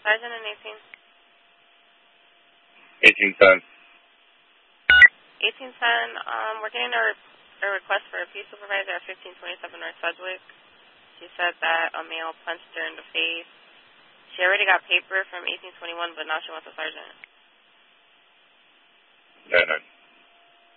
Sergeant and 18. 1810. 1810, we're getting a request for a peace supervisor at 1527 North Sedgwick. She said that a male punched her in the face. She already got paper from 1821, but now she wants a sergeant. 9-9.